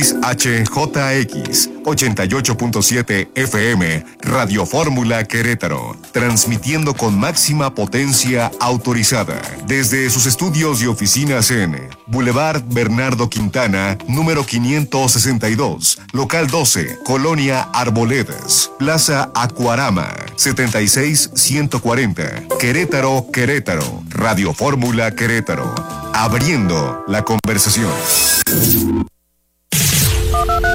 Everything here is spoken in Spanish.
XHJX 88.7 FM, Radio Fórmula Querétaro, transmitiendo con máxima potencia autorizada desde sus estudios y oficinas en Boulevard Bernardo Quintana, número 562, local 12, Colonia Arboledas, Plaza Acuarama, 76140, Querétaro, Querétaro, Radio Fórmula Querétaro, abriendo la conversación.